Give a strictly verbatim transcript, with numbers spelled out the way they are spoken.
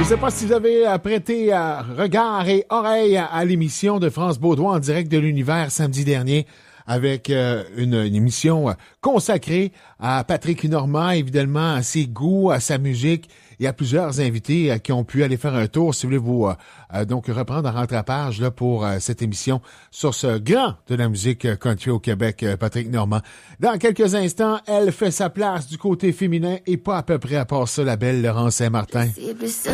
Je ne sais pas si vous avez prêté euh, regard et oreille à l'émission de France Beaudoin en direct de l'univers samedi dernier avec euh, une, une émission consacrée à Patrick Normand, évidemment, à ses goûts, à sa musique et à plusieurs invités euh, qui ont pu aller faire un tour. Si vous voulez vous euh, euh, donc reprendre en rattrapage là, pour euh, cette émission sur ce grand de la musique country au Québec, euh, Patrick Normand. Dans quelques instants, elle fait sa place du côté féminin et pas à peu près à part ça, la belle Laurence Saint-Martin.